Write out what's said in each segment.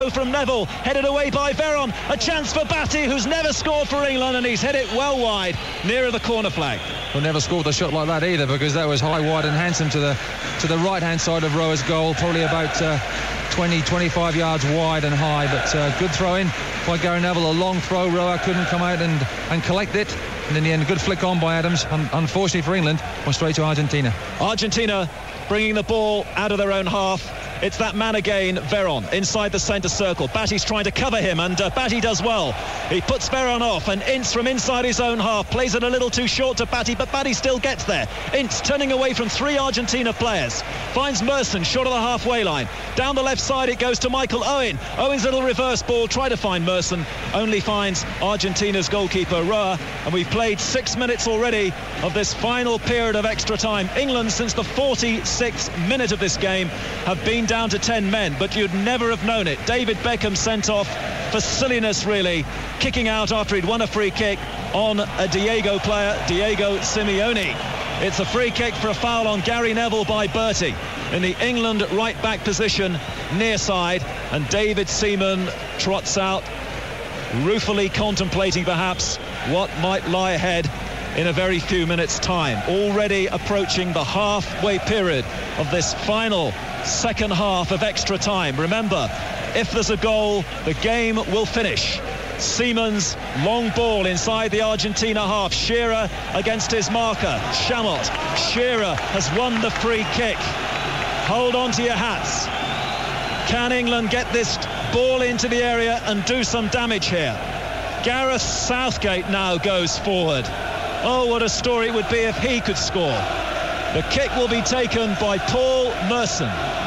From Neville, headed away by Veron. A chance for Batty, who's never scored for England, and he's hit it well wide, nearer the corner flag. Well, never scored a shot like that either, because that was high, wide and handsome to the right-hand side of Roa's goal, probably about 20-25 yards wide and high, but good throw in by Gary Neville. A long throw. Roa couldn't come out and collect it, and in the end, good flick on by Adams. Unfortunately for England, went straight to Argentina. Argentina bringing the ball out of their own half. It's that man again, Veron, inside the centre circle. Batty's trying to cover him, and Batty does well. He puts Veron off, and Ince from inside his own half plays it a little too short to Batty, but Batty still gets there. Ince turning away from 3 Argentina players. Finds Merson short of the halfway line. Down the left side it goes to Michael Owen. Owen's little reverse ball, try to find Merson, only finds Argentina's goalkeeper, Roa. And we've played 6 minutes already of this final period of extra time. England, since the 46th minute of this game, have been down to 10 men, but you'd never have known it. David Beckham sent off for silliness, really, kicking out after he'd won a free kick on a Diego player, Diego Simeone. It's a free kick for a foul on Gary Neville by Bertie in the England right back position, near side, and David Seaman trots out, ruefully contemplating perhaps what might lie ahead in a very few minutes' time. Already approaching the halfway period of this final second half of extra time. Remember, if there's a goal, the game will finish. Seaman's long ball inside the Argentina half. Shearer against his marker, Chamot. Shearer has won the free kick. Hold on to your hats. Can England get this ball into the area and do some damage here? Gareth Southgate now goes forward. Oh, what a story it would be if he could score. The kick will be taken by Paul Merson.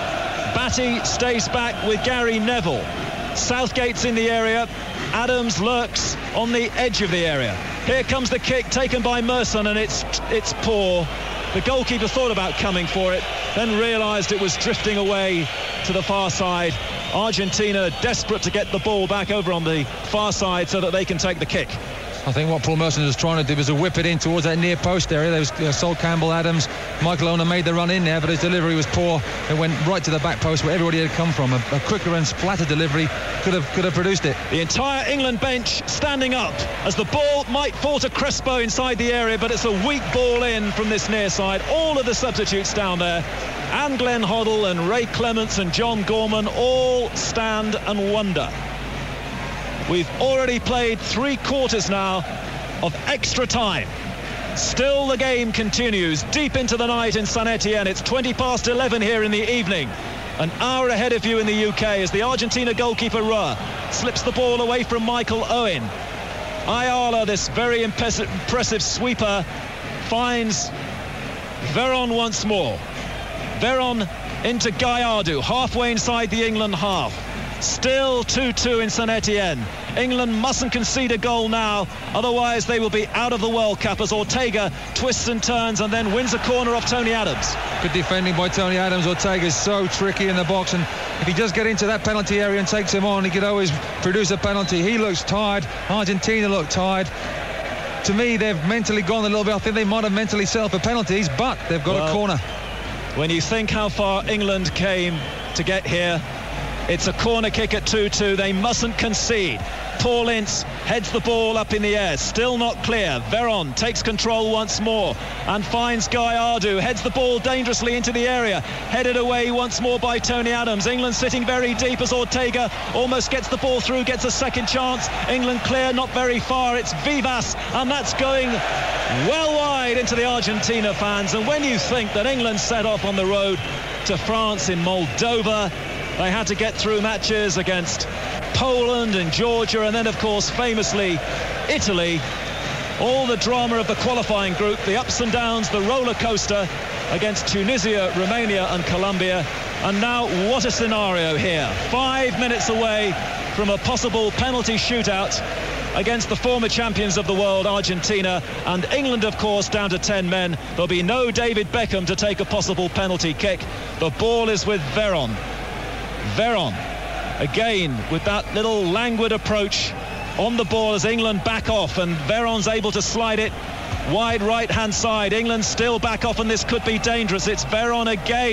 Batty stays back with Gary Neville. Southgate's in the area. Adams lurks on the edge of the area. Here comes the kick taken by Merson, and it's poor. The goalkeeper thought about coming for it, then realised it was drifting away to the far side. Argentina desperate to get the ball back over on the far side so that they can take the kick. I think what Paul Merson was trying to do was to whip it in towards that near post area. There was Sol Campbell, Adams, Michael Owen made the run in there, but his delivery was poor. It went right to the back post where everybody had come from. A quicker and flatter delivery could have produced it. The entire England bench standing up as the ball might fall to Crespo inside the area, but it's a weak ball in from this near side. All of the substitutes down there, and Glenn Hoddle and Ray Clements and John Gorman, all stand and wonder. We've already played 3 quarters now of extra time. Still the game continues deep into the night in Saint Etienne. It's 20 past 11 here in the evening. An hour ahead of you in the UK as the Argentina goalkeeper Roa slips the ball away from Michael Owen. Ayala, this very impressive sweeper, finds Veron once more. Veron into Gallardo, halfway inside the England half. Still 2-2 in Saint Etienne. England mustn't concede a goal now, otherwise they will be out of the World Cup as Ortega twists and turns and then wins a corner off Tony Adams. Good defending by Tony Adams. Ortega is so tricky in the box, and if he does get into that penalty area and takes him on, he could always produce a penalty. He looks tired. Argentina look tired. To me, they've mentally gone a little bit. I think they might have mentally set up for penalties, but they've got a corner. When you think how far England came to get here, it's a corner kick at 2-2. They mustn't concede. Paul Ince heads the ball up in the air, still not clear. Veron takes control once more and finds Gallardo, heads the ball dangerously into the area, headed away once more by Tony Adams. England sitting very deep as Ortega almost gets the ball through, gets a second chance. England clear, not very far. It's Vivas, and that's going well wide into the Argentina fans. And when you think that England set off on the road to France in Moldova, they had to get through matches against Poland and Georgia, and then of course famously Italy. All the drama of the qualifying group, the ups and downs, the roller coaster against Tunisia, Romania and Colombia. And now what a scenario here. 5 minutes away from a possible penalty shootout against the former champions of the world, Argentina, and England of course down to 10 men. There'll be no David Beckham to take a possible penalty kick. The ball is with Veron. Veron again with that little languid approach on the ball as England back off, and Veron's able to slide it wide right hand side. England still back off, and this could be dangerous. It's Veron again,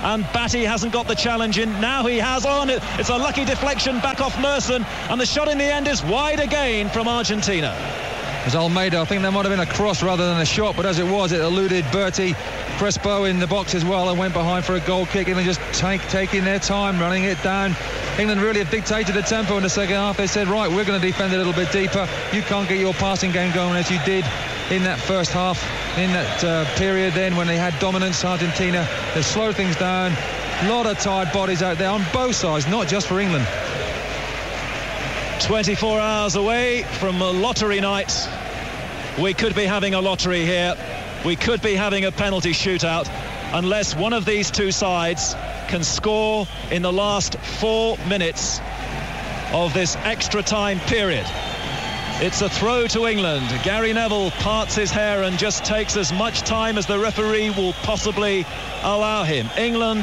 and Batty hasn't got the challenge in. Now he has on. It's a lucky deflection back off Merson, and the shot in the end is wide again from Argentina. It was Almeida. I think there might have been a cross rather than a shot, but as it was, it eluded Bertie. Crespo in the box as well and went behind for a goal kick. England just taking their time, running it down. England really have dictated the tempo in the second half. They said, right, we're going to defend a little bit deeper. You can't get your passing game going as you did in that first half, in that period then when they had dominance. Argentina, they slowed things down. A lot of tired bodies out there on both sides, not just for England. 24 hours away from a lottery night. We could be having a lottery here. We could be having a penalty shootout unless one of these two sides can score in the last 4 minutes of this extra time period. It's a throw to England. Gary Neville parts his hair and just takes as much time as the referee will possibly allow him. England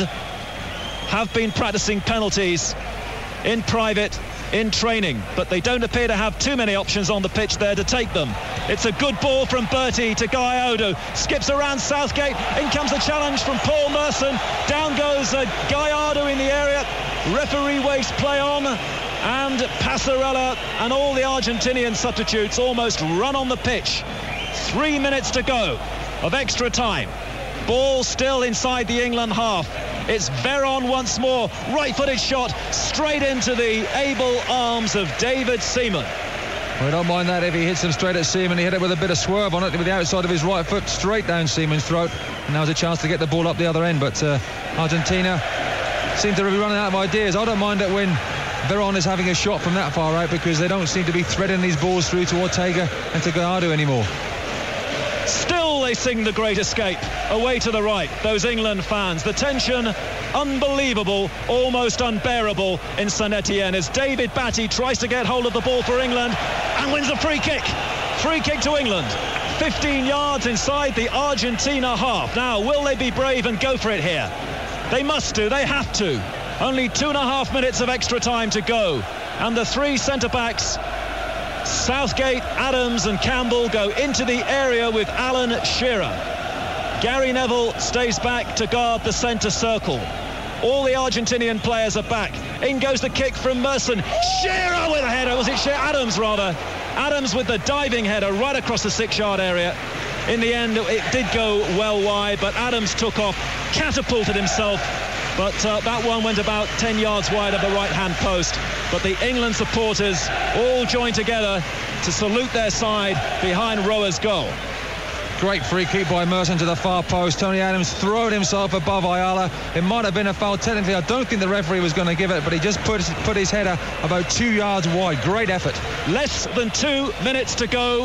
have been practicing penalties in private, in training, but they don't appear to have too many options on the pitch there to take them. It's a good ball from Bertie to Gallardo, skips around Southgate, in comes the challenge from Paul Merson, down goes Gallardo in the area, referee waves play on, and Passarella and all the Argentinian substitutes almost run on the pitch. 3 minutes to go of extra time. Ball still inside the England half. It's Veron once more, right-footed shot straight into the able arms of David Seaman. We don't mind that if he hits him straight at Seaman. He hit it with a bit of swerve on it with the outside of his right foot straight down Seaman's throat. And now's a chance to get the ball up the other end. But Argentina seem to be running out of ideas. I don't mind it when Veron is having a shot from that far out because they don't seem to be threading these balls through to Ortega and to Gallardo anymore. Still they sing the Great Escape away to the right, those England fans. The tension unbelievable, almost unbearable in St Etienne as David Batty tries to get hold of the ball for England and wins a free kick. Free kick to England, 15 yards inside the Argentina half. Now will they be brave and go for it here? They must do, they have to. Only 2.5 minutes of extra time to go, and the three centre-backs, Southgate, Adams and Campbell, go into the area with Alan Shearer. Gary Neville stays back to guard the centre circle. All the Argentinian players are back. In goes the kick from Merson. Shearer with a header. Was it Shearer? Adams rather. Adams with the diving header right across the 6-yard area. In the end it did go well wide, but Adams took off, catapulted himself, but that one went about 10 yards wide of the right-hand post. But the England supporters all joined together to salute their side behind Rower's goal. Great free kick by Merson to the far post. Tony Adams throwed himself above Ayala. It might have been a foul technically. I don't think the referee was going to give it, but he just put his header about 2 yards wide. Great effort. Less than 2 minutes to go.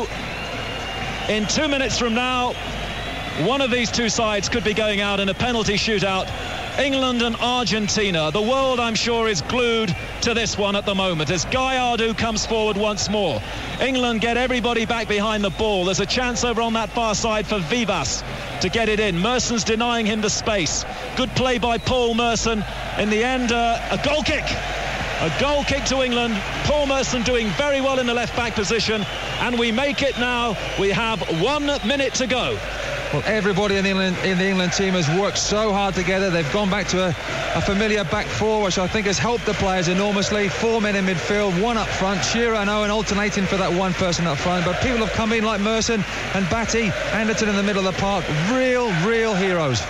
In 2 minutes from now, one of these two sides could be going out in a penalty shootout. England and Argentina. The world, I'm sure, is glued to this one at the moment as Gallardo comes forward once more. England get everybody back behind the ball. There's a chance over on that far side for Vivas to get it in. Merson's denying him the space. Good play by Paul Merson. In the end, a goal kick. A goal kick to England. Paul Merson doing very well in the left-back position. And we make it now. We have 1 minute to go. Well, everybody in the England team has worked so hard together. They've gone back to a familiar back four, which I think has helped the players enormously. 4 men in midfield, 1 up front. Shearer and Owen alternating for that one person up front. But people have come in like Merson and Batty, Anderton in the middle of the park. Real heroes.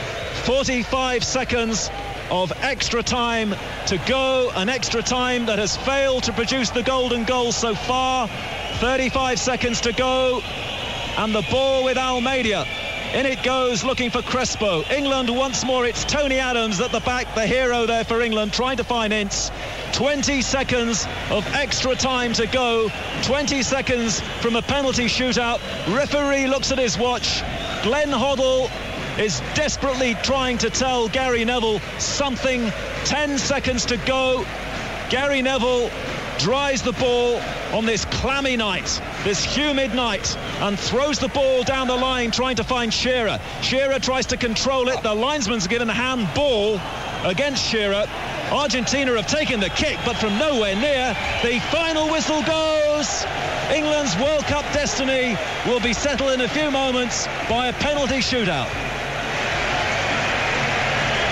45 seconds of extra time to go. An extra time that has failed to produce the golden goal so far. 35 seconds to go. And the ball with Almeida. In it goes, looking for Crespo. England once more, it's Tony Adams at the back, the hero there for England, trying to find Ince. 20 seconds of extra time to go. 20 seconds from a penalty shootout. Referee looks at his watch. Glenn Hoddle is desperately trying to tell Gary Neville something. 10 seconds to go. Gary Neville dries the ball on this clammy night, this humid night, and throws the ball down the line trying to find Shearer. Shearer tries to control it. The linesman's given a handball against Shearer. Argentina have taken the kick, but from nowhere near. The final whistle goes. England's World Cup destiny will be settled in a few moments by a penalty shootout.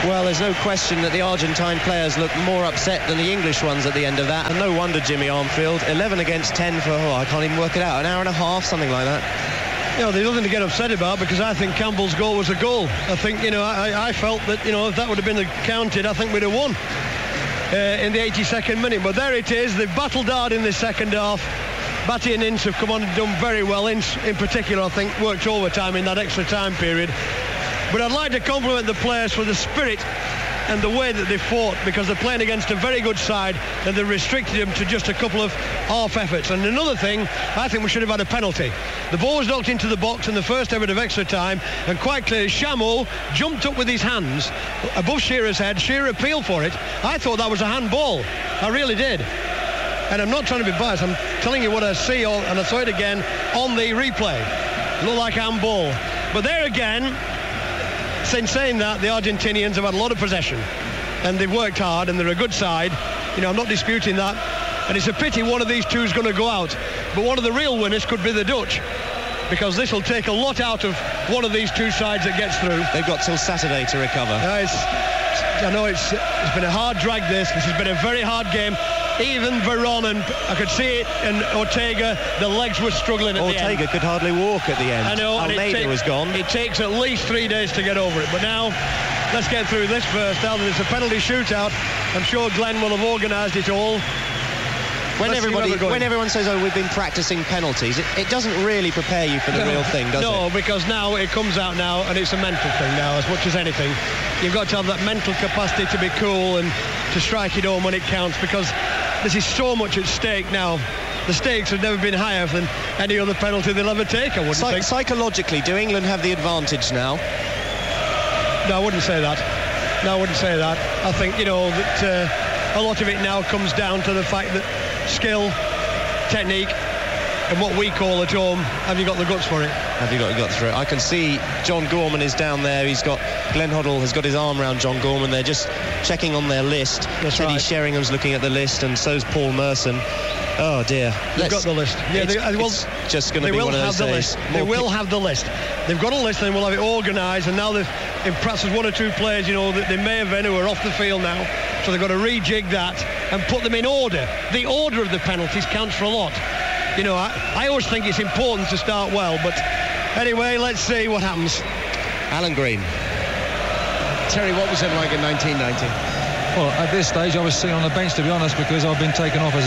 Well, there's no question that the Argentine players look more upset than the English ones at the end of that, and no wonder Jimmy Armfield, 11 against 10 for, I can't even work it out, an hour and a half, something like that. You know, there's nothing to get upset about, because I think Campbell's goal was a goal. I think, you know, I felt that, you know, if that would have been counted, I think we'd have won in the 82nd minute. But there it is. They've battled hard in the second half. Batty and Ince have come on and done very well. Ince, in particular, I think, worked overtime in that extra time period. But I'd like to compliment the players for the spirit and the way that they fought, because they're playing against a very good side and they restricted them to just a couple of half efforts. And another thing, I think we should have had a penalty. The ball was knocked into the box in the first effort of extra time, and quite clearly Chameau jumped up with his hands above Shearer's head. Shearer appealed for it. I thought that was a handball. I really did. And I'm not trying to be biased, I'm telling you what I see, and I saw it again on the replay. It looked like handball. But there again, since saying that, the Argentinians have had a lot of possession and they've worked hard and they're a good side. You know, I'm not disputing that, and it's a pity one of these two is going to go out, but one of the real winners could be the Dutch, because this will take a lot out of one of these two sides that gets through. They've got till Saturday to recover. I know it's been a hard drag. This has been a very hard game. Even Veron, and I could see it, and Ortega, the legs were struggling at the end. Ortega could hardly walk at the end. I know. Almeida was gone. It takes at least 3 days to get over it. But now, let's get through this first. Now that it's a penalty shootout, I'm sure Glenn will have organised it all. When everyone says, oh, we've been practicing penalties, it doesn't really prepare you for the real thing, does it? No, because now it comes out now, and it's a mental thing now as much as anything. You've got to have that mental capacity to be cool and to strike it home when it counts, because this is so much at stake now. The stakes have never been higher than any other penalty they'll ever take, I wouldn't think. Psychologically, do England have the advantage now? No, I wouldn't say that. I think, you know, that a lot of it now comes down to the fact that skill, technique, and what we call at home, have you got the guts for it? Have you got the guts for it? I can see John Gorman is down there. Glenn Hoddle has got his arm around John Gorman. They're just checking on their list. That's Teddy right. Sheringham's looking at the list, and so's Paul Merson. Oh dear. They've got the list. Yeah, it's just going to be one of those days. They will have the list. They've got a list, and we'll have it organised. And now perhaps there's one or two players, you know, that they may have been who are off the field now. So they've got to rejig that and put them in order. The order of the penalties counts for a lot. You know, I always think it's important to start well, but anyway, let's see what happens. Alan Green. Terry, what was it like in 1990? Well, at this stage, I was sitting on the bench, to be honest, because I've been taken off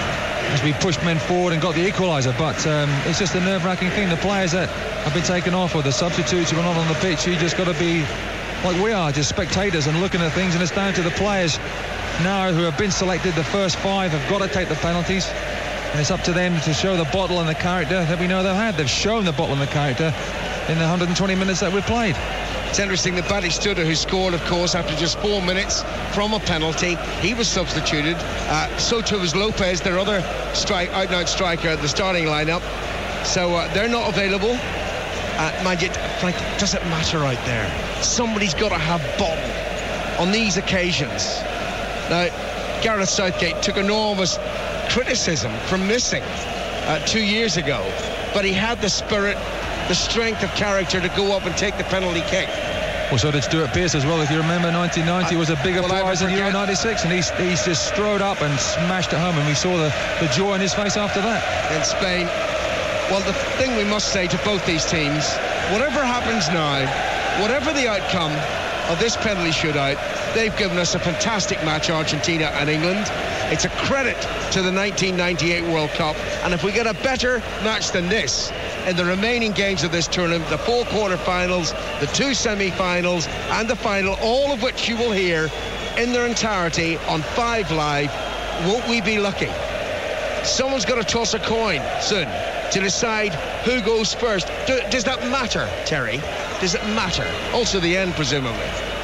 as we pushed men forward and got the equaliser. But it's just a nerve-wracking thing. The players that have been taken off, or the substitutes who are not on the pitch, you just got to be like we are, just spectators and looking at things. And it's down to the players now who have been selected. The first 5 have got to take the penalties. And it's up to them to show the bottle and the character that we know they've had. They've shown the bottle and the character in the 120 minutes that we've played. It's interesting that Batistuta, who scored, of course, after just 4 minutes from a penalty, he was substituted. So too was Lopez, their other out-and-out striker at the starting lineup. So they're not available. Mind you, Frank, does it matter out there? Somebody's got to have bottle on these occasions. Now, Gareth Southgate took enormous criticism from missing 2 years ago, but he had the spirit, the strength of character to go up and take the penalty kick. Well, so did Stuart Pearce as well. If you remember, 1990 was a bigger prize than Euro 96, and he's just strode up and smashed it home, and we saw the joy in his face after that. In Spain, well, the thing we must say to both these teams, whatever happens now, whatever the outcome of this penalty shootout, they've given us a fantastic match, Argentina and England. It's a credit to the 1998 World Cup, and if we get a better match than this in the remaining games of this tournament, the 4 quarter-finals, the 2 semi-finals and the final, all of which you will hear in their entirety on 5 Live, won't we be lucky? Someone's got to toss a coin soon to decide who goes first. Does that matter, Terry? Does it matter? Also the end, presumably.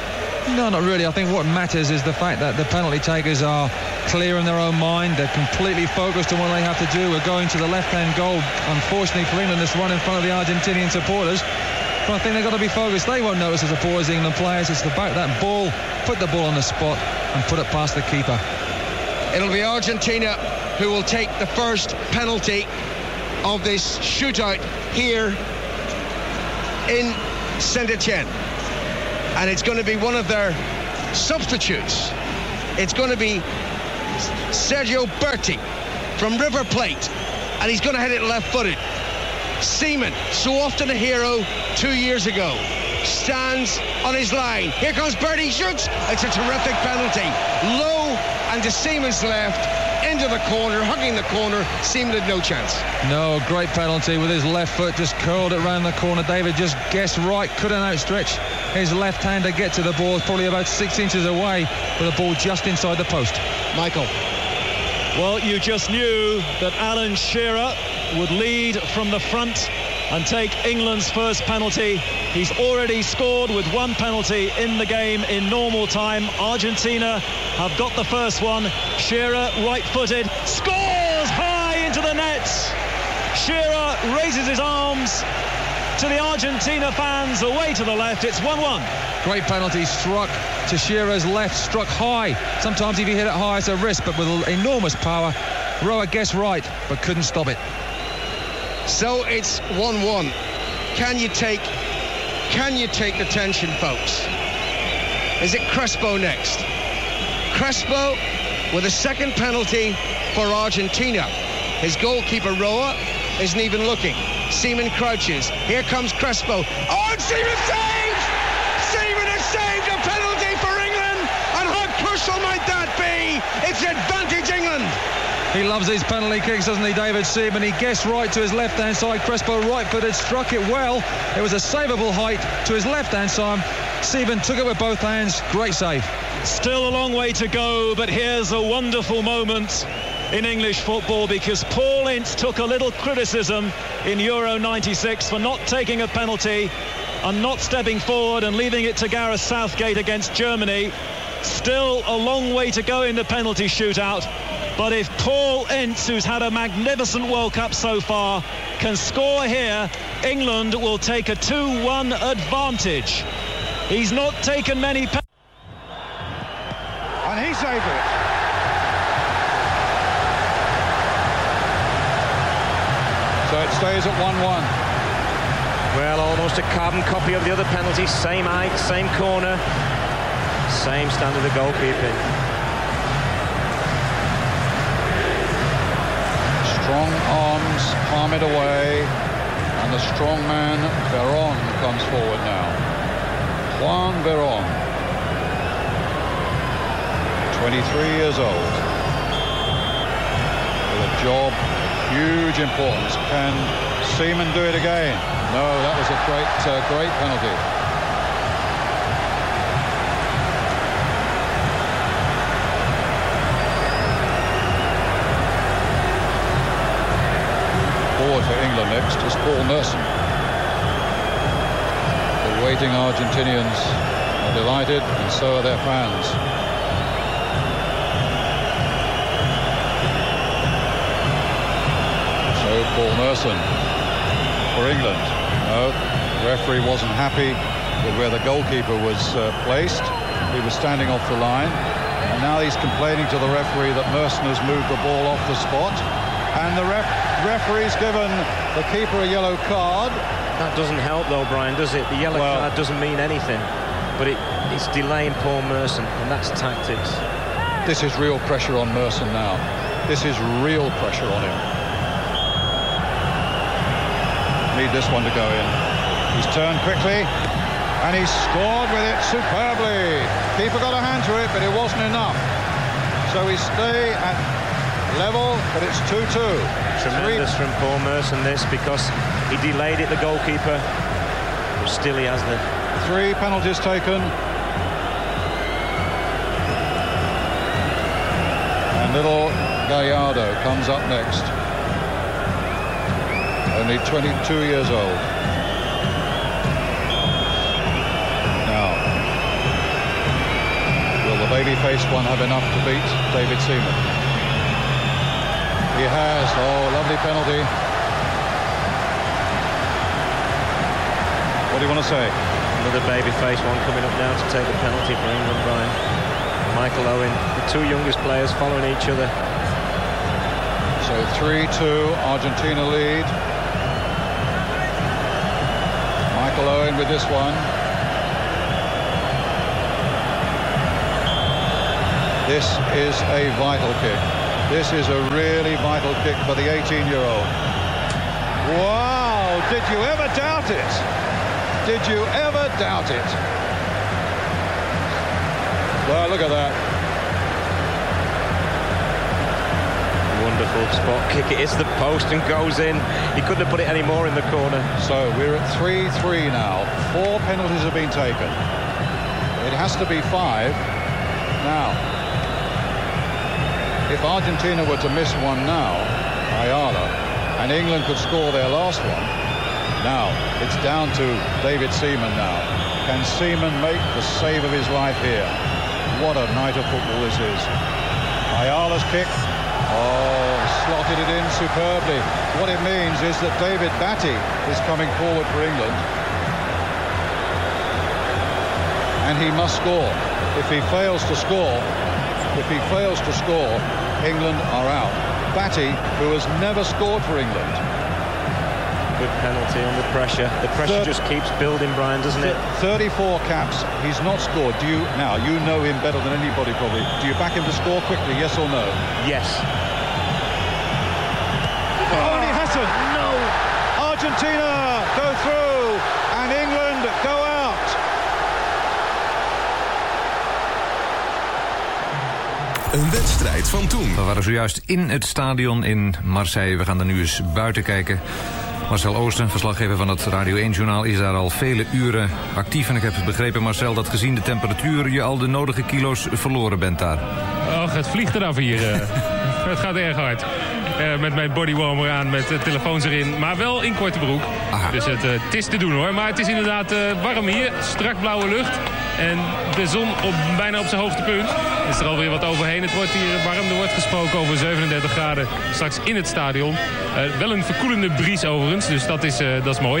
No, not really. I think what matters is the fact that the penalty takers are clear in their own mind. They're completely focused on what they have to do. We're going to the left-hand goal. Unfortunately for England, this run in front of the Argentinian supporters. But I think they've got to be focused. They won't notice the supporters, England players. It's about that ball, put the ball on the spot and put it past the keeper. It'll be Argentina who will take the first penalty of this shootout here in Saint-Etienne. And it's going to be one of their Substitutes. It's going to be Sergio Berti from River Plate, and he's going to hit it left-footed. Seaman, so often a hero 2 years ago, stands on his line. Here comes Berti, shoots. It's a terrific penalty. Low and to Seaman's left, into the corner, hugging the corner. Seaman had no chance. No, great penalty with his left foot, just curled it round the corner. David just guessed right, couldn't outstretch his left hand to get to the ball, probably about 6 inches away, with the ball just inside the post. Michael. Well, you just knew that Alan Shearer would lead from the front and take England's first penalty. He's already scored with one penalty in the game in normal time. Argentina have got the first one. Shearer, right-footed, scores high into the net. Shearer raises his arms to the Argentina fans, away to the left. It's 1-1. Great penalty, struck to Shearer's left, struck high. Sometimes if you hit it high, it's a risk, but with enormous power. Roa guessed right, but couldn't stop it. So it's 1-1. Can you take the tension, folks? Is it Crespo next? Crespo with a second penalty for Argentina. His goalkeeper, Roa, isn't even looking. Seaman crouches. Here comes Crespo. Oh, and Seaman saves! Seaman has saved a penalty for England! And how crucial might that be? It's advantage England! He loves these penalty kicks, doesn't he, David Seaman? He guessed right to his left-hand side. Crespo right-footed, struck it well. It was a savable height to his left-hand side. Seaman took it with both hands. Great save. Still a long way to go, but here's a wonderful moment in English football, because Paul Ince took a little criticism in Euro 96 for not taking a penalty and not stepping forward and leaving it to Gareth Southgate against Germany. Still a long way to go in the penalty shootout. But if Paul Ince, who's had a magnificent World Cup so far, can score here, England will take a 2-1 advantage. He's not taken many penalties. And he's over it. So it stays at 1-1. Well, almost a carbon copy of the other penalty. Same height, same corner, same standard of goalkeeping. Strong arms palm it away, and the strong man Veron comes forward now. Juan Veron, 23 years old, with a job, huge importance. Can Seaman do it again? No, that was a great penalty. For England next is Paul Merson. The waiting Argentinians are delighted, and so are their fans. So Paul Merson for England. No, the referee wasn't happy with where the goalkeeper was placed. He was standing off the line, and now he's complaining to the referee that Merson has moved the ball off the spot, and the referee's given the keeper a yellow card. That doesn't help though, Brian, does it? The yellow card doesn't mean anything, but it's delaying Paul Merson, and that's tactics. This is real pressure on Merson now. This is real pressure on him. Need this one to go in. He's turned quickly, and he's scored with it superbly. Keeper got a hand to it, but it wasn't enough. So we stay at level, but it's 2-2. Tremendous from Paul Merson, this, because he delayed it, the goalkeeper, but still he has the 3 penalties taken, and little Gallardo comes up next, only 22 years old. Now, will the baby-faced one have enough to beat David Seaman? He has. Oh, lovely penalty. What do you want to say? Another baby-faced one coming up now to take the penalty for England, Brian. Michael Owen, the 2 youngest players following each other. So 3-2, Argentina lead. Michael Owen with this one. This is a vital kick. This is a really vital kick for the 18-year-old. Wow, did you ever doubt it? Did you ever doubt it? Well, look at that. Wonderful spot kick. It is the post and goes in. He couldn't have put it any more in the corner. So we're at 3-3 now. 4 penalties have been taken. It has to be 5 now. If Argentina were to miss one now, Ayala, and England could score their last one, now it's down to David Seaman now. Can Seaman make the save of his life here? What a night of football this is. Ayala's kick. Oh, slotted it in superbly. What it means is that David Batty is coming forward for England. And he must score. If he fails to score, England are out. Batty, who has never scored for England. Good penalty under pressure. The pressure just keeps building, Brian, doesn't it? 34 caps. He's not scored. You know him better than anybody probably. Do you back him to score quickly, yes or no? Yes. Only Hassan. No. Argentina go through and England go out. Een wedstrijd van toen. We waren zojuist in het stadion in Marseille. We gaan er nu eens buiten kijken. Marcel Oosten, verslaggever van het Radio 1-journaal, is daar al vele uren actief. En ik heb begrepen, Marcel, dat gezien de temperatuur je al de nodige kilo's verloren bent daar. Och, het vliegt eraf hier. Het gaat erg hard. Met mijn bodywarmer aan, met telefoons erin. Maar wel in korte broek. Aha. Dus het is te doen hoor. Maar het is inderdaad warm hier. Strak blauwe lucht. En de zon bijna op zijn hoogtepunt. Is er alweer wat overheen. Het wordt hier warm. Er wordt gesproken over 37 graden straks in het stadion. Wel een verkoelende bries overigens. Dus dat is mooi.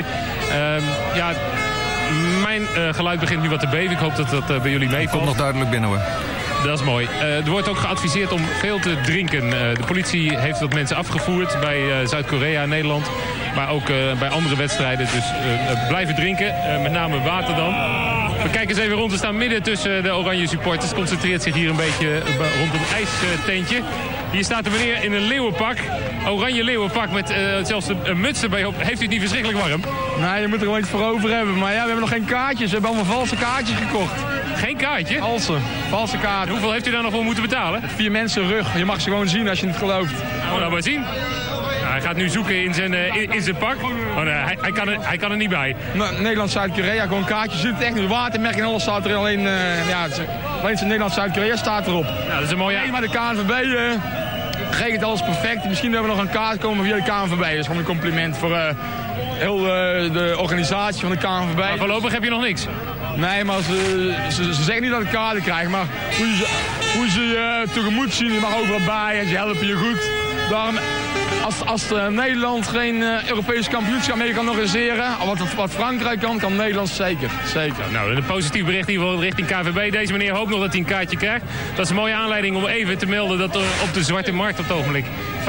Mijn geluid begint nu wat te beven. Ik hoop dat dat bij jullie meevalt. Komt nog duidelijk binnen hoor. Dat is mooi. Er wordt ook geadviseerd om veel te drinken. De politie heeft wat mensen afgevoerd bij Zuid-Korea en Nederland. Maar ook bij andere wedstrijden. Dus blijven drinken. Met name water dan. We kijken eens even rond. We staan midden tussen de oranje supporters. Concentreert zich hier een beetje rond een ijstentje. Hier staat een meneer in een leeuwenpak. Oranje leeuwenpak met zelfs een muts erbij op. Heeft u het niet verschrikkelijk warm? Nee, je moet er gewoon iets voor over hebben. Maar ja, we hebben nog geen kaartjes. We hebben allemaal valse kaartjes gekocht. Geen kaartje? Valse kaarten. Hoeveel heeft u daar nog voor moeten betalen? 4 mensen rug. Je mag ze gewoon zien als je het gelooft. Nou maar zien. Hij gaat nu zoeken in zijn pak. Oh, nee, hij kan er niet bij. Nederland-Zuid-Korea, gewoon kaartjes. Je ziet het echt niet. Watermerk en alles staat er alleen. Alleen Nederland-Zuid-Korea staat erop. Ja, dat is een mooie... Nee, maar de KNVB regelt alles perfect. Misschien hebben we nog een kaart komen via de KNVB. Dat is gewoon een compliment voor heel de organisatie van de KNVB. Maar voorlopig heb je nog niks? Nee, maar ze zeggen niet dat ik kaarten krijg. Maar hoe ze je tegemoet zien, je mag overal bij en ze helpen je goed. Daarom... Als Nederland geen Europees kampioenschap mee kan organiseren, wat Frankrijk kan Nederland zeker. Nou, een positief bericht in ieder geval richting KVB. Deze meneer hoopt nog dat hij een kaartje krijgt. Dat is een mooie aanleiding om even te melden dat er op de zwarte markt op het ogenblik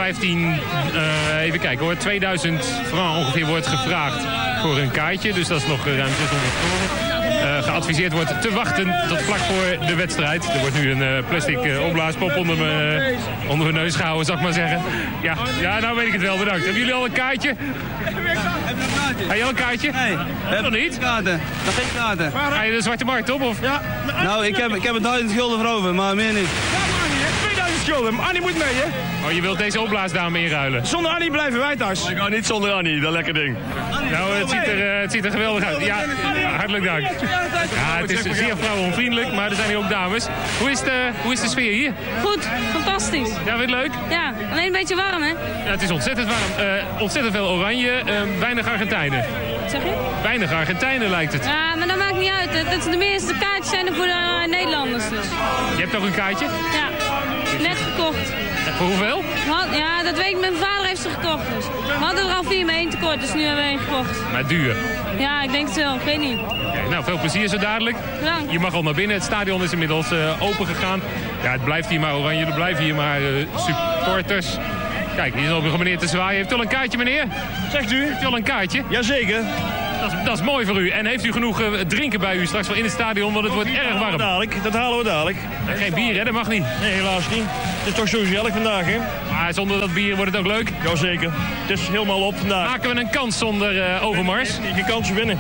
2000 francs ongeveer wordt gevraagd voor een kaartje. Dus dat is nog ruim 600 francs. Geadviseerd wordt te wachten tot vlak voor de wedstrijd. Er wordt nu een plastic opblaaspop onder mijn neus gehouden, zal ik maar zeggen. Ja, nou weet ik het wel, bedankt. Hebben jullie al een kaartje? Heb je al een kaartje? Nee. Nog niet? Kaarten. Nog geen kaarten. Ga je de zwarte markt op? Of? Ja. Nou, ik heb een 1000 gulden voor over, maar meer niet. 2000 schulden. Annie moet mee, hè? Oh, je wilt deze opblaasdame inruilen? Zonder Annie blijven wij thuis. Ik ga niet zonder Annie, dat lekker ding. Nou, het ziet er geweldig uit. Ja, hartelijk dank. Ja, het is zeer vrouwenvriendelijk, maar er zijn hier ook dames. Hoe is de sfeer hier? Goed, fantastisch. Ja, vind je het leuk? Ja, alleen een beetje warm, hè? Ja, het is ontzettend warm. Ontzettend veel oranje, weinig Argentijnen. Zeg je? Weinig Argentijnen lijkt het. Ja, maar dat maakt niet uit. De meeste kaartjes zijn er voor de Nederlanders dus. Je hebt toch een kaartje? Ja, net gekocht. Voor hoeveel? Ja, dat weet ik. Mijn vader heeft ze gekocht dus. We hadden er al 4 mee 1 tekort, dus nu hebben we 1 gekocht. Maar duur? Ja, ik denk het wel. Ik weet niet. Okay, nou, veel plezier zo dadelijk. Bedankt. Je mag al naar binnen. Het stadion is inmiddels open gegaan. Ja, het blijft hier maar oranje. Er blijven hier maar supporters. Kijk, hier is al een meneer te zwaaien. Heeft u al een kaartje, meneer? Zegt u? Heeft u al een kaartje? Jazeker. Dat is mooi voor u. En heeft u genoeg drinken bij u straks wel in het stadion? Want het wordt erg warm. Dat halen we dadelijk. Geen bier, hè? Dat mag niet. Nee, helaas niet. Het is toch zo gezellig vandaag, hè? Maar zonder dat bier wordt het ook leuk? Jazeker. Het is helemaal op vandaag. Maken we een kans zonder Overmars? Je kans winnen.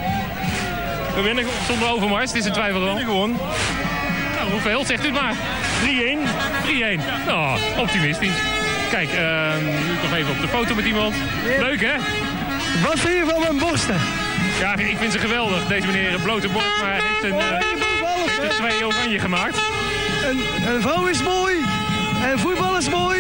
We winnen zonder Overmars, het is een twijfel dan. Gewoon. Nou, hoeveel? Zegt u het maar. 3-1. 3-1. Nou, optimistisch. Kijk, nu nog even op de foto met iemand. Leuk, hè? Wat vind je van mijn borsten? Ja, ik vind ze geweldig. Deze meneer blote borst, maar heeft een 2 oranje gemaakt. Een vrouw is mooi. En voetbal is mooi.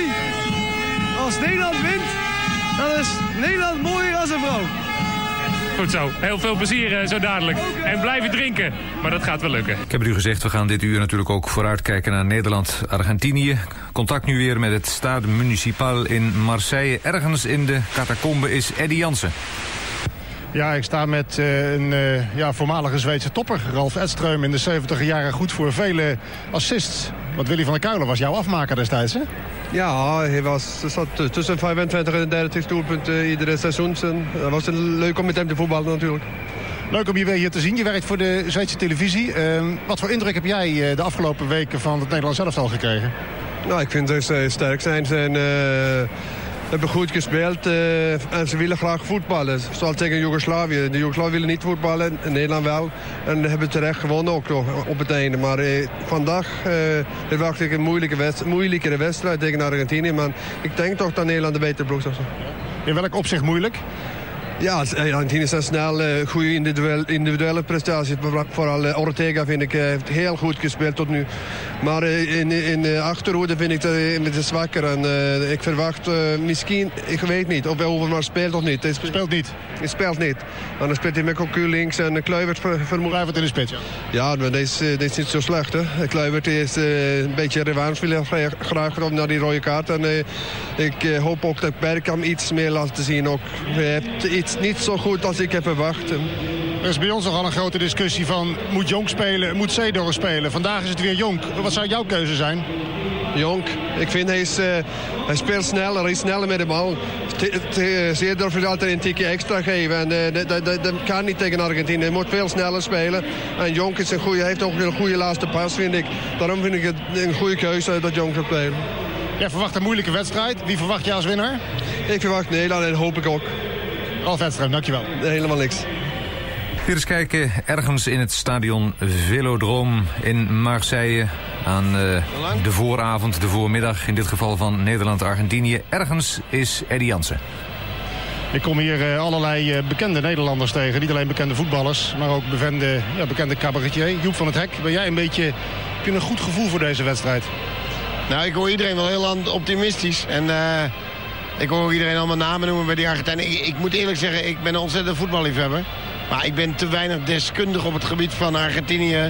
Als Nederland wint, dan is Nederland mooier als een vrouw. Goed zo. Heel veel plezier zo dadelijk. En blijven drinken. Maar dat gaat wel lukken. Ik heb het u gezegd, we gaan dit uur natuurlijk ook vooruitkijken naar Nederland-Argentinië. Contact nu weer met het Stade Municipal in Marseille. Ergens in de catacombe is Eddy Jansen. Ja, ik sta met een voormalige Zweedse topper, Ralf Edström, in de 70 jaren goed voor vele assists. Want Willy van der Kuilen was jouw afmaker destijds, hè? Ja, hij zat tussen 25 en 30 doelpunten iedere seizoen. Dat was leuk om met hem te voetballen natuurlijk. Leuk om je weer hier te zien. Je werkt voor de Zweedse televisie. Wat voor indruk heb jij de afgelopen weken van het Nederlands elftal gekregen? Nou, ik vind dat ze sterk zijn. Ze hebben goed gespeeld en ze willen graag voetballen. Zoals tegen Joegoslavië. De Joegoslavië willen niet voetballen, Nederland wel. En hebben terecht gewonnen ook op het einde. Maar vandaag verwacht ik een moeilijkere wedstrijd tegen Argentinië. Maar ik denk toch dat Nederland de betere ploeg is. In welk opzicht moeilijk? Ja, Argentinië is snel, goede individuele prestaties. Vooral Ortega vind ik heeft heel goed gespeeld tot nu. Maar in de achterhoede vind ik het zwakker. En ik verwacht misschien, ik weet niet, of Overmars speelt of niet. Hij speelt niet. En dan speelt hij met Cocu links en Kluivert Kluivert in de spits, ja. Ja, maar deze is niet zo slecht, hè. Kluivert is een beetje revanche, wil graag op naar die rode kaart. En ik hoop ook dat Bergkamp iets meer laat zien. Ook. Hij heeft iets niet zo goed als ik heb verwacht. Er is bij ons nogal een grote discussie van, moet Jonk spelen, moet Seedorf spelen? Vandaag is het weer Jonk. Wat zou jouw keuze zijn? Jonk. Ik vind hij speelt sneller, hij is sneller met de bal. Seedorf is altijd een tikje extra geven. En dat kan niet tegen Argentinië. Hij moet veel sneller spelen. En Jonk is heeft ook een goede laatste pas, vind ik. Daarom vind ik het een goede keuze dat Jonk gaat spelen. Jij verwacht een moeilijke wedstrijd. Wie verwacht jij als winnaar? Ik verwacht Nederland en hoop ik ook. Ralf Edström, dankjewel. Helemaal niks. Hier eens kijken, ergens in het stadion Vélodrome in Marseille. Aan de vooravond, de voormiddag, in dit geval van Nederland-Argentinië. Ergens is Eddy Jansen. Ik kom hier allerlei bekende Nederlanders tegen. Niet alleen bekende voetballers, maar ook bekende cabaretier. Joep van het Hek, heb jij een goed gevoel voor deze wedstrijd? Nou, ik hoor iedereen wel heel optimistisch. En ik hoor iedereen allemaal namen noemen bij die Argentijnen. Ik moet eerlijk zeggen, ik ben een ontzettende voetballiefhebber. Maar ik ben te weinig deskundig op het gebied van Argentinië.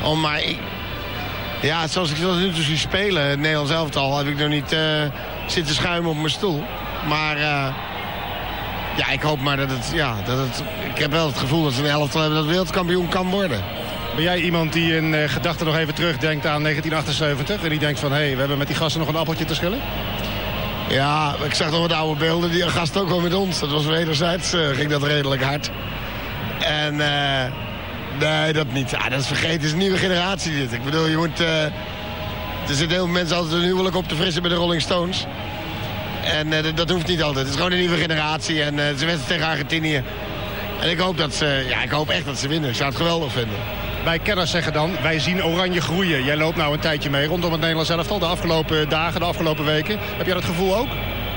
Zoals ik dat nu toe zie spelen, het Nederlands elftal, heb ik nog niet zitten schuimen op mijn stoel. Maar ik hoop maar dat het... Ik heb wel het gevoel dat ze een elftal hebben dat wereldkampioen kan worden. Ben jij iemand die in gedachten nog even terugdenkt aan 1978? En die denkt van, we hebben met die gasten nog een appeltje te schillen? Ja, ik zag nog wat oude beelden. Die gasten ook wel met ons. Dat was wederzijds, ging dat redelijk hard. En nee, dat niet. Dat is vergeten. Het is een nieuwe generatie dit. Ik bedoel, je moet... er zitten heel veel mensen altijd een huwelijk op te frissen bij de Rolling Stones. En dat hoeft niet altijd. Het is gewoon een nieuwe generatie. En ze wedden tegen Argentinië. En ik hoop echt dat ze winnen. Ik zou het geweldig vinden. Wij kenners zeggen dan, wij zien Oranje groeien. Jij loopt nou een tijdje mee rondom het Nederlands elftal. De afgelopen dagen, de afgelopen weken. Heb jij dat gevoel ook?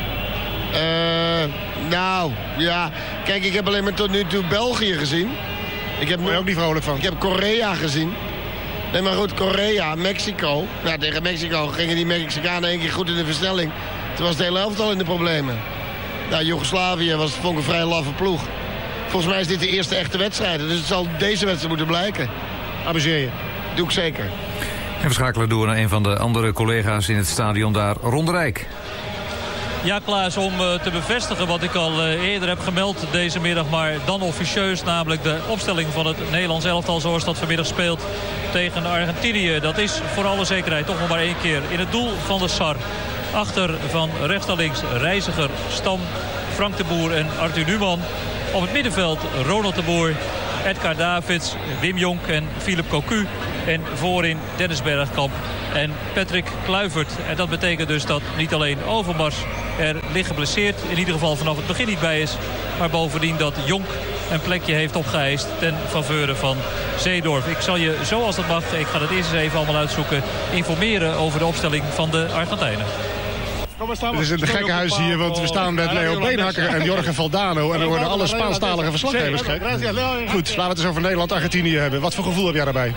Kijk, ik heb alleen maar tot nu toe België gezien. Daar ben je ook niet vrolijk van. Ik heb Korea gezien. Nee, maar goed, Korea, Mexico. Nou, tegen Mexico gingen die Mexicanen 1 keer goed in de versnelling. Toen was het hele elftal in de problemen. Nou, Joegoslavië vond ik een vrij laffe ploeg. Volgens mij is dit de eerste echte wedstrijd. Dus het zal deze wedstrijd moeten blijken. Amuseer je. Doe ik zeker. En we schakelen door naar een van de andere collega's in het stadion daar, Ron de Rijk. Ja, Klaas, om te bevestigen wat ik al eerder heb gemeld deze middag, maar dan officieus, namelijk de opstelling van het Nederlands elftal zoals dat vanmiddag speelt tegen Argentinië. Dat is voor alle zekerheid toch nog maar 1 keer in het doel van de Sar. Achter van rechts naar links Reiziger, Stam, Frank de Boer en Arthur Numan. Op het middenveld Ronald de Boer, Edgar Davids, Wim Jonk en Philip Cocu. En voorin Dennis Bergkamp en Patrick Kluivert. En dat betekent dus dat niet alleen Overmars er licht geblesseerd, in ieder geval vanaf het begin niet bij is, maar bovendien dat Jonk een plekje heeft opgeëist ten faveur van Seedorf. Ik zal je, zoals dat mag, ik ga het eerst eens even allemaal uitzoeken, informeren over de opstelling van de Argentijnen. Het is een gekkenhuis hier, want we staan met Leo Beenhakker en Jorge Valdano. En dan worden alle Spaanstalige verslaggevers gek. Goed, laten we het eens over Nederland-Argentinië hebben. Wat voor gevoel heb jij daarbij?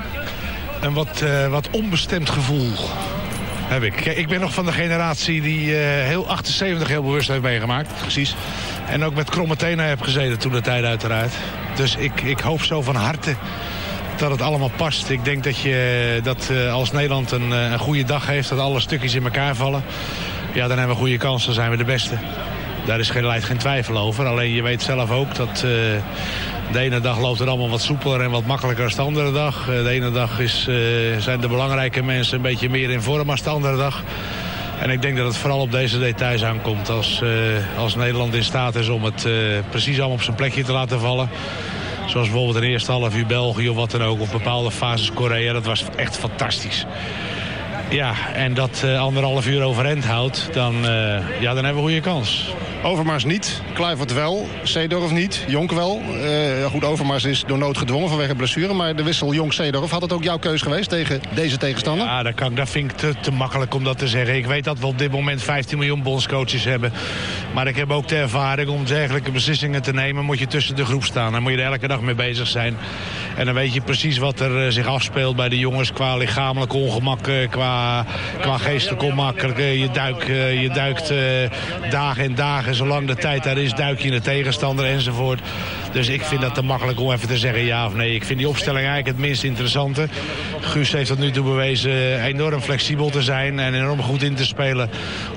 Een wat onbestemd gevoel heb ik. Kijk, ik ben nog van de generatie die heel 78 heel bewust heeft meegemaakt. Precies. En ook met kromme tenen heb gezeten toen de tijd uiteraard. Dus ik hoop zo van harte dat het allemaal past. Ik denk dat als Nederland een goede dag heeft, dat alle stukjes in elkaar vallen. Ja, dan hebben we een goede kans, dan zijn we de beste. Daar is geen twijfel over. Alleen je weet zelf ook dat de ene dag loopt het allemaal wat soepeler en wat makkelijker dan de andere dag. De ene dag zijn de belangrijke mensen een beetje meer in vorm dan de andere dag. En ik denk dat het vooral op deze details aankomt. Als Nederland in staat is om het precies allemaal op zijn plekje te laten vallen. Zoals bijvoorbeeld in de eerste half uur België of wat dan ook. Op bepaalde fases Korea. Dat was echt fantastisch. Ja, en dat 1,5 uur overeind houdt, dan hebben we een goede kans. Overmars niet, Kluivert wel, Seedorf niet, Jonk wel. Goed, Overmars is door nood gedwongen vanwege blessure. Maar de wissel Jonk-Seedorf, had het ook jouw keus geweest tegen deze tegenstander? Ja, dat vind ik te makkelijk om dat te zeggen. Ik weet dat we op dit moment 15 miljoen bondscoaches hebben. Maar ik heb ook de ervaring om dergelijke beslissingen te nemen. Moet je tussen de groep staan. Dan moet je er elke dag mee bezig zijn. En dan weet je precies wat er zich afspeelt bij de jongens qua lichamelijk ongemak, qua geestelijk ongemak. Je duikt dagen en dagen. Zolang de tijd daar is, duik je in de tegenstander enzovoort. Dus ik vind dat te makkelijk om even te zeggen ja of nee. Ik vind die opstelling eigenlijk het minst interessante. Guus heeft tot nu toe bewezen enorm flexibel te zijn en enorm goed in te spelen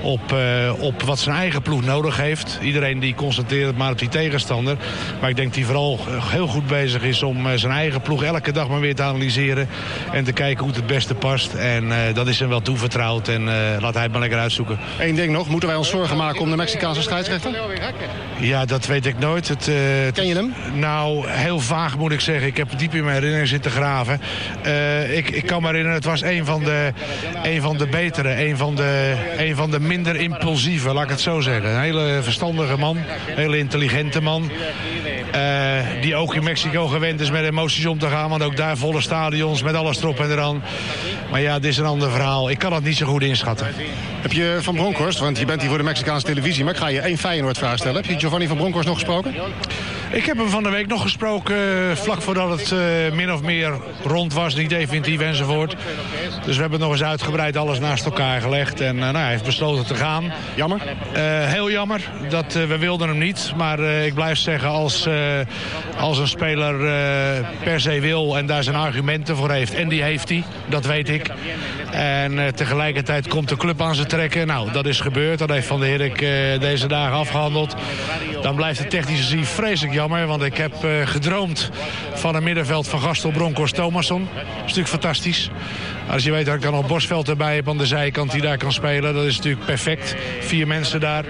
op wat zijn eigen ploeg nodig heeft. Iedereen die concentreert het maar op die tegenstander. Maar ik denk dat hij vooral heel goed bezig is om zijn eigen ploeg elke dag maar weer te analyseren. En te kijken hoe het beste past. En dat is hem wel toevertrouwd. En laat hij het maar lekker uitzoeken. Eén ding nog, moeten wij ons zorgen maken om de Mexicaanse scheidsrechter? Ja, dat weet ik nooit. Ken je hem? Nou, heel vaag moet ik zeggen. Ik heb diep in mijn herinnering zitten graven. Ik kan me herinneren, het was een van de betere. Een van de minder impulsieve, laat ik het zo zeggen. Een hele verstandige man. Een hele intelligente man. Die ook in Mexico gewend is met emoties om te gaan. Want ook daar volle stadions met alles erop en eraan. Maar ja, dit is een ander verhaal. Ik kan het niet zo goed inschatten. Heb je Van Bronckhorst, want je bent hier voor de Mexicaanse televisie, maar ik ga je 1 Feyenoord-vraag stellen. Heb je Giovanni Van Bronckhorst nog gesproken? Ik heb hem van de week nog gesproken, vlak voordat het min of meer rond was, niet definitief enzovoort. Dus we hebben nog eens uitgebreid alles naast elkaar gelegd en hij heeft besloten te gaan. Jammer? Heel jammer, we wilden hem niet. Maar ik blijf zeggen, als een speler per se wil en daar zijn argumenten voor heeft, en die heeft hij, dat weet ik. En tegelijkertijd komt de club aan ze trekken. Nou, dat is gebeurd. Dat heeft Van der Herik deze dagen afgehandeld. Dan blijft het technisch gezien vreselijk jammer. Want ik heb gedroomd van een middenveld van Gaston, Bronkhorst, Thomasson. Dat is natuurlijk fantastisch. Als je weet dat ik dan nog Bosveld erbij heb aan de zijkant die daar kan spelen. Dat is natuurlijk perfect. 4 mensen daar.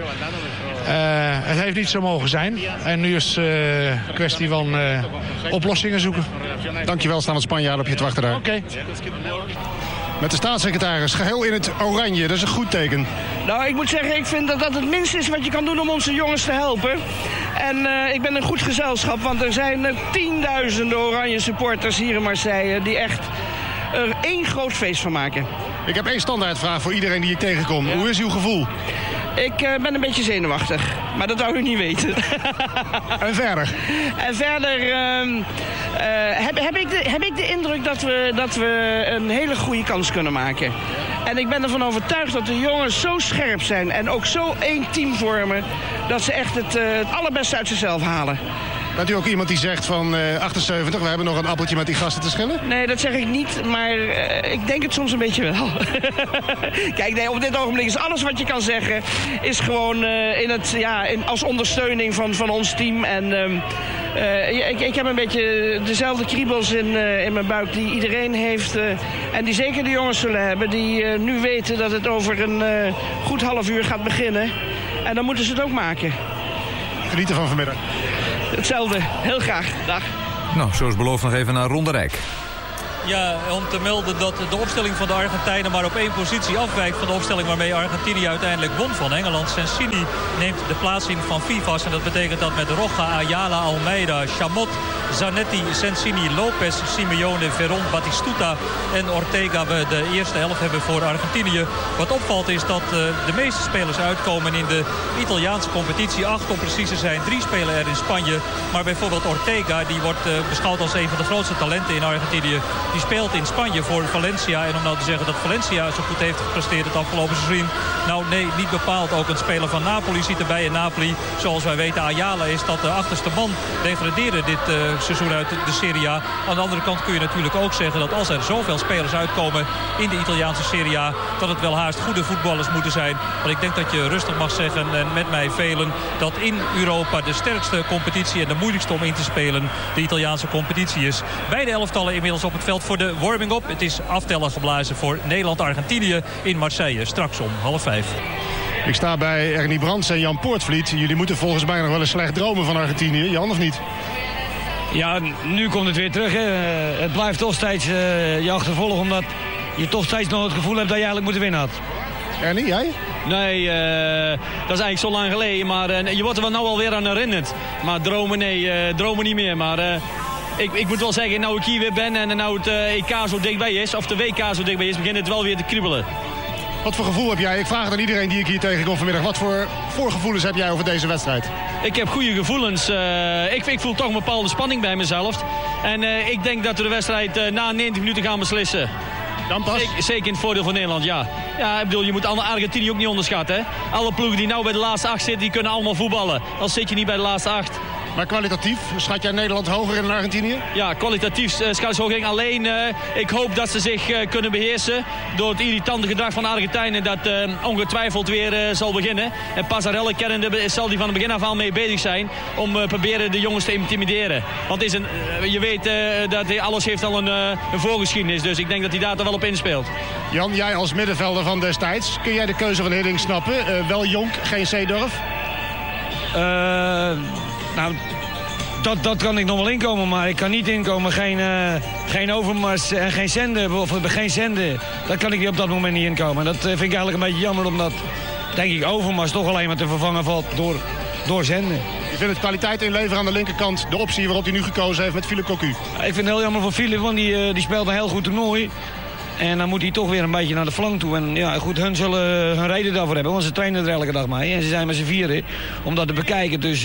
Het heeft niet zo mogen zijn. En nu is het een kwestie van oplossingen zoeken. Dankjewel, staan wat Spanjaarden op je te wachten daar. Oké. Met de staatssecretaris, geheel in het oranje. Dat is een goed teken. Nou, ik moet zeggen, ik vind dat dat het minste is wat je kan doen om onze jongens te helpen. En ik ben een goed gezelschap, want er zijn tienduizenden oranje supporters hier in Marseille die echt er één groot feest van maken. Ik heb 1 standaardvraag voor iedereen die ik tegenkom. Ja. Hoe is uw gevoel? Ik ben een beetje zenuwachtig, maar dat wou u niet weten. En verder? En verder heb ik de indruk dat we een hele goede kans kunnen maken. En ik ben ervan overtuigd dat de jongens zo scherp zijn en ook zo één team vormen, dat ze echt het allerbeste uit zichzelf halen. Bent u ook iemand die zegt van 78, we hebben nog een appeltje met die gasten te schillen? Nee, dat zeg ik niet, maar ik denk het soms een beetje wel. Kijk, nee, op dit ogenblik is alles wat je kan zeggen, is gewoon als ondersteuning van ons team. En ik heb een beetje dezelfde kriebels in mijn buik die iedereen heeft. En die zeker de jongens zullen hebben, die nu weten dat het over een goed half uur gaat beginnen. En dan moeten ze het ook maken. Geniet ervan vanmiddag. hetzelfde. Heel graag. Dag. Nou, zoals beloofd nog even naar Ron de Rijk. Ja, om te melden dat de opstelling van de Argentijnen maar op 1 positie afwijkt van de opstelling waarmee Argentinië uiteindelijk won van Engeland. Sensini neemt de plaats in van Vivas en dat betekent dat met Roja, Ayala, Almeida, Chamot, Zanetti, Sensini, Lopez, Simeone, Veron, Batistuta en Ortega we de eerste 11 hebben voor Argentinië. Wat opvalt is dat de meeste spelers uitkomen in de Italiaanse competitie. 8 om precies te zijn, 3 spelen er in Spanje. Maar bijvoorbeeld Ortega, die wordt beschouwd als een van de grootste talenten in Argentinië. Die speelt in Spanje voor Valencia. En om nou te zeggen dat Valencia zo goed heeft gepresteerd het afgelopen seizoen. Nou nee, niet bepaald. Ook een speler van Napoli zit erbij. En Napoli, zoals wij weten, Ayala is dat de achterste man degradeerde dit seizoen uit de Serie A. Aan de andere kant kun je natuurlijk ook zeggen dat als er zoveel spelers uitkomen in de Italiaanse Serie A, dat het wel haast goede voetballers moeten zijn. Want ik denk dat je rustig mag zeggen, en met mij velen, dat in Europa de sterkste competitie en de moeilijkste om in te spelen de Italiaanse competitie is. Beide elftallen inmiddels op het veld voor de warming-up. Het is aftellen geblazen voor Nederland-Argentinië in Marseille. Straks om 4:30. Ik sta bij Ernie Brands en Jan Poortvliet. Jullie moeten volgens mij nog wel eens slecht dromen van Argentinië. Jan, of niet? Ja, nu komt het weer terug. Hè. Het blijft toch steeds je achtervolgen, omdat je toch steeds nog het gevoel hebt dat je eigenlijk moeten winnen had. Ernie, jij? Nee, dat is eigenlijk zo lang geleden. Maar je wordt er wel nou alweer aan herinnerd. Maar dromen, nee, dromen niet meer. Maar ik moet wel zeggen, nou ik hier weer ben en nou het EK zo dichtbij is, of de WK zo dichtbij is, begint het wel weer te kriebelen. Wat voor gevoel heb jij? Ik vraag het aan iedereen die ik hier tegenkom vanmiddag. Wat voor voorgevoelens heb jij over deze wedstrijd? Ik heb goede gevoelens. Ik voel toch een bepaalde spanning bij mezelf. En ik denk dat we de wedstrijd na 90 minuten gaan beslissen. Dan pas? Zeker in het voordeel van Nederland, ja. Ja, ik bedoel, je moet Argentinië ook niet onderschatten. Hè? Alle ploegen die nou bij de laatste 8 zitten, die kunnen allemaal voetballen. Dan zit je niet bij de laatste 8. Maar kwalitatief, schat jij Nederland hoger in dan Argentinië? Ja, kwalitatief schat ze hoger in. Alleen, ik hoop dat ze zich kunnen beheersen door het irritante gedrag van de Argentijnen dat ongetwijfeld weer zal beginnen. En Passarella kennende zal die van het begin af aan mee bezig zijn om proberen de jongens te intimideren. Want het is je weet dat alles heeft al een voorgeschiedenis, dus ik denk dat hij daar toch wel op inspeelt. Jan, jij als middenvelder van destijds, kun jij de keuze van Hiddink snappen? Wel Jonk, geen Seedorf? Nou, dat kan ik nog wel inkomen, maar ik kan niet inkomen. Geen Overmars en geen Zenden, of geen Zenden. Dat kan ik niet op dat moment niet inkomen. Dat vind ik eigenlijk een beetje jammer, omdat, denk ik, Overmars toch alleen maar te vervangen valt door Zenden. Je vindt het kwaliteit inleveren aan de linkerkant de optie waarop hij nu gekozen heeft met Philip Cocu? Ik vind het heel jammer voor Philip, want die speelt een heel goed toernooi. En dan moet hij toch weer een beetje naar de flank toe. En ja, goed, hun zullen hun reden daarvoor hebben. Want ze trainen er elke dag mee. En ze zijn met z'n vieren om dat te bekijken. Dus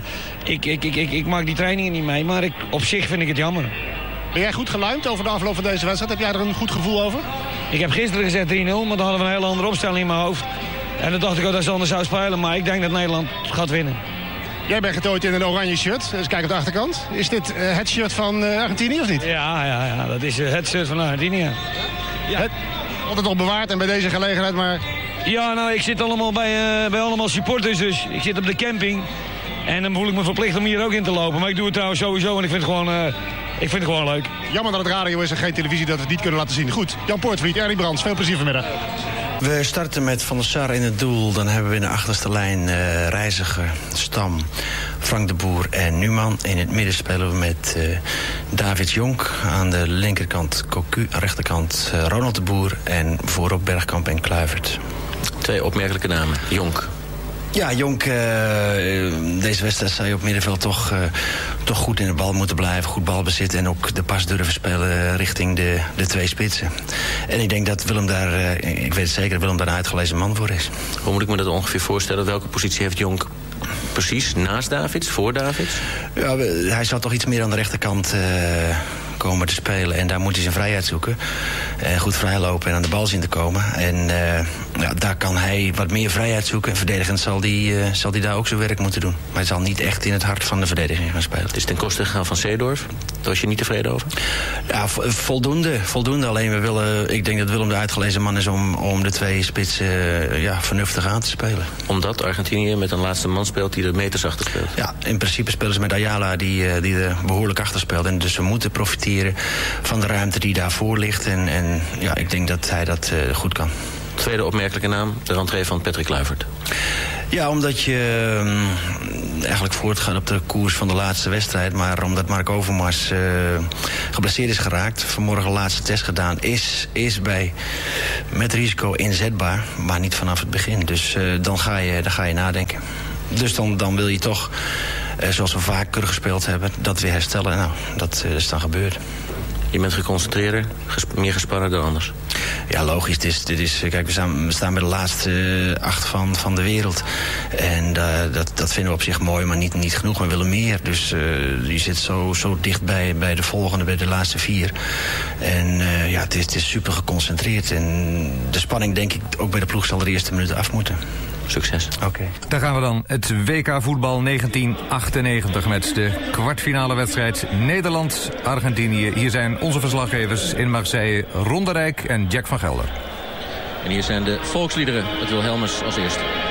ik maak die trainingen niet mee. Maar op zich vind ik het jammer. Ben jij goed geluimd over de afloop van deze wedstrijd? Heb jij er een goed gevoel over? Ik heb gisteren gezegd 3-0, maar dan hadden we een hele andere opstelling in mijn hoofd. En dan dacht ik ook dat ze anders zou spelen. Maar ik denk dat Nederland gaat winnen. Jij bent getooid in een oranje shirt. Dus kijk op de achterkant. Is dit het shirt van Argentinië of niet? Ja, dat is het shirt van Argentinië. Ja. Altijd nog bewaard en bij deze gelegenheid maar... Ja, nou, ik zit allemaal bij allemaal supporters, dus ik zit op de camping. En dan voel ik me verplicht om hier ook in te lopen. Maar ik doe het trouwens sowieso en ik vind het gewoon leuk. Jammer dat het radio is en geen televisie dat we het niet kunnen laten zien. Goed, Jan Poortvliet, Ernie Brands, veel plezier vanmiddag. We starten met Van der Sar in het doel. Dan hebben we in de achterste lijn Reiziger, Stam, Frank de Boer en Numan. In het midden spelen we met David Jonk. Aan de linkerkant Cocu, rechterkant Ronald de Boer. En voorop Bergkamp en Kluivert. 2 opmerkelijke namen. Jonk. Ja, Jonk, deze wedstrijd zou je op middenveld toch goed in de bal moeten blijven. Goed balbezit en ook de pas durven spelen richting de 2 spitsen. En ik denk dat Willem daar, ik weet het zeker, dat Willem daar een uitgelezen man voor is. Hoe moet ik me dat ongeveer voorstellen? Welke positie heeft Jonk precies? Naast Davids? Voor Davids? Ja, hij zal toch iets meer aan de rechterkant komen te spelen. En daar moet hij zijn vrijheid zoeken. Goed vrijlopen en aan de bal zien te komen. En daar kan hij wat meer vrijheid zoeken. En verdedigend zal hij daar ook zijn werk moeten doen. Maar hij zal niet echt in het hart van de verdediging gaan spelen. Het is ten koste gegaan van Seedorf. Daar was je niet tevreden over? Ja, voldoende. Alleen ik denk dat Willem de uitgelezen man is om de 2 spitsen vernuftig aan te spelen. Omdat Argentinië met een laatste man speelt die er meters achter speelt? Ja, in principe spelen ze met Ayala die er behoorlijk achter speelt. En dus we moeten profiteren van de ruimte die daarvoor ligt. En ik denk dat hij dat goed kan. Tweede opmerkelijke naam, de rentree van Patrick Kluivert. Ja, omdat je eigenlijk voortgaat op de koers van de laatste wedstrijd. Maar omdat Mark Overmars geblesseerd is geraakt, vanmorgen de laatste test gedaan, is met risico inzetbaar, maar niet vanaf het begin. Dus dan ga je nadenken. Dus dan wil je toch, zoals we vaker gespeeld hebben, dat weer herstellen. Nou, dat is dan gebeurd. Je bent geconcentreerder, meer gespannen dan anders. Ja, logisch. Kijk, we staan bij de laatste 8 van de wereld. En dat vinden we op zich mooi, maar niet genoeg. We willen meer. Dus je zit zo dicht bij de volgende, bij de laatste 4. En het is super geconcentreerd. En de spanning, denk ik, ook bij de ploeg zal de eerste minuten af moeten. Succes. Oké. Daar gaan we dan. Het WK voetbal 1998 met de kwartfinale wedstrijd Nederland-Argentinië. Hier zijn onze verslaggevers in Marseille, Ron de Rijk en Jack van Gelder. En hier zijn de volksliederen. Het Wilhelmus als eerste.